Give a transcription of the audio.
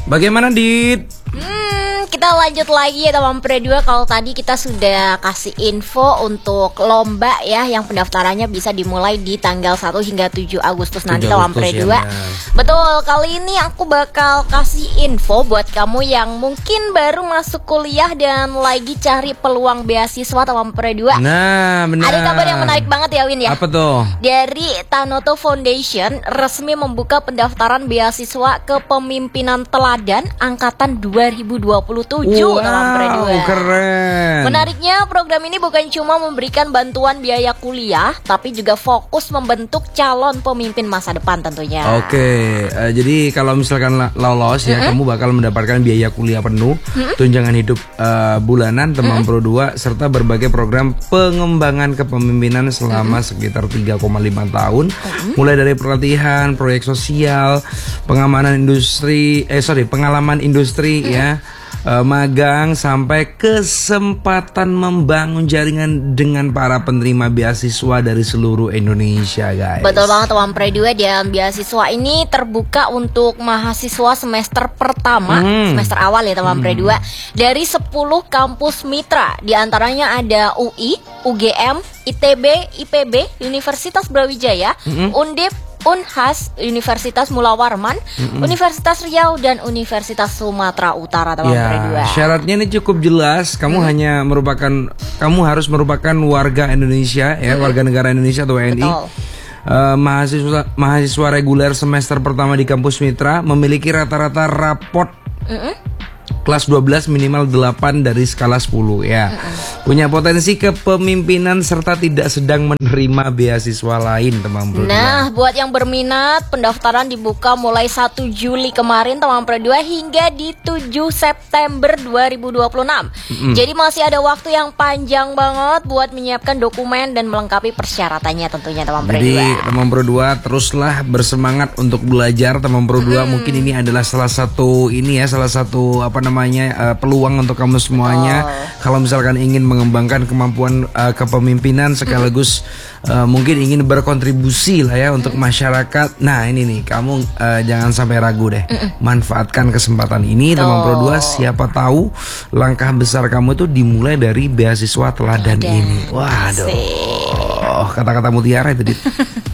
Bagaimana, Dit? Kita lanjut lagi ya teman Pre 2. Kalau tadi kita sudah kasih info untuk lomba ya, yang pendaftarannya bisa dimulai di tanggal 1 hingga 7 Agustus nanti teman Pre 2 ya, betul, kali ini aku bakal kasih info buat kamu yang mungkin baru masuk kuliah dan lagi cari peluang beasiswa teman Pre 2. Nah, benar. Ada kabar yang menarik banget ya, Win ya. Apa tuh? Dari Tanoto Foundation resmi membuka pendaftaran beasiswa kepemimpinan teladan angkatan 2027. Wow, keren. Menariknya, program ini bukan cuma memberikan bantuan biaya kuliah, tapi juga fokus membentuk calon pemimpin masa depan tentunya. Oke, jadi kalau misalkan lolos ya, kamu bakal mendapatkan biaya kuliah penuh, tunjangan hidup bulanan, teman Pro 2, serta berbagai program pengembangan kepemimpinan selama sekitar 3,5 tahun, mulai dari pelatihan, proyek sosial, pengalaman industri ya. Magang sampai kesempatan membangun jaringan dengan para penerima beasiswa dari seluruh Indonesia, guys. Betul banget teman Pre 2, dan beasiswa ini terbuka untuk mahasiswa semester pertama, semester awal ya teman Pre 2, dari 10 kampus mitra. Di antaranya ada UI, UGM, ITB, IPB, Universitas Brawijaya, Undip, Unhas, Universitas Mula Warman, Universitas Riau, dan Universitas Sumatera Utara teman Pre 2. Syaratnya ini cukup jelas. Kamu harus merupakan warga Indonesia ya, warga negara Indonesia atau WNI. Mahasiswa reguler semester pertama di kampus mitra, memiliki rata-rata raport kelas 12 minimal 8 dari skala 10 ya. Punya potensi kepemimpinan serta tidak sedang menerima beasiswa lain teman Pro 2. Nah, buat yang berminat, pendaftaran dibuka mulai 1 Juli kemarin teman Pro 2 hingga di 7 September 2026. Jadi masih ada waktu yang panjang banget buat menyiapkan dokumen dan melengkapi persyaratannya tentunya teman Pro 2. Jadi teman Pro 2 teruslah bersemangat untuk belajar teman Pro 2. Mungkin ini adalah salah satu peluang untuk kamu semuanya. Kalau misalkan ingin mengembangkan kemampuan kepemimpinan sekaligus mungkin ingin berkontribusi lah ya untuk masyarakat. Nah, ini nih, kamu jangan sampai ragu deh. Manfaatkan kesempatan ini teman Pro 2. Siapa tahu langkah besar kamu tuh dimulai dari beasiswa teladan ini. Waduh. Kata-kata mutiara itu, Dit.